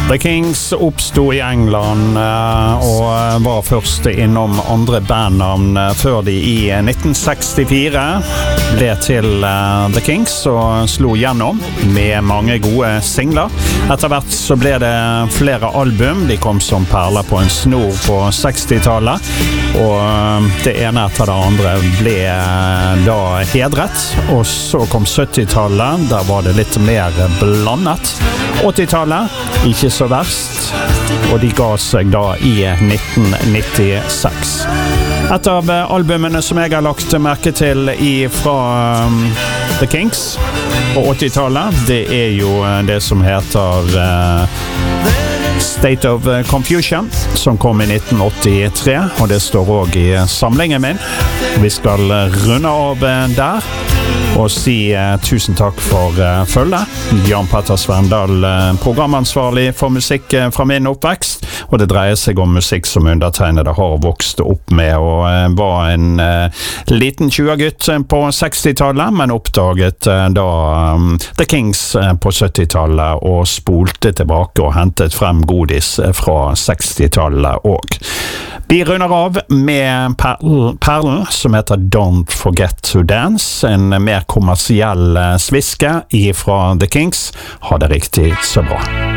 The Kings oppstod i England og var først innom andre bandnavn før de i 1964 ble til The Kings og slo gjennom med mange gode singler. Etter hvert så ble det flere album. De kom som perler på en snor på 60-tallet, og det ene etter det andre ble da hedret. Og så kom 70-tallet, der var det litt mer blandet. 80-tallet, ikke så verst, og de ga seg da i 1996. Et av albumene som jeg har lagt merke til fra The Kings på 80-tallet, det er jo det som heter State of Confusion, som kom i 1983, og det står også i samlingen min. Vi skal runde av der og si tusen takk for følget. Jan Petter Svendal, programansvarlig for musikk fra min oppvekst, og det dreier seg om musikk som undertegnede har vokst opp med, og var en liten 20-gutt på 60-tallet, men oppdaget da The Kings på 70-tallet og spolte tilbake og hentet frem godis fra 60-tallet også. Vi runder av med perlen som heter Don't Forget to Dance, en mer kommersiell sviske fra The Kings. Ha det riktig så bra.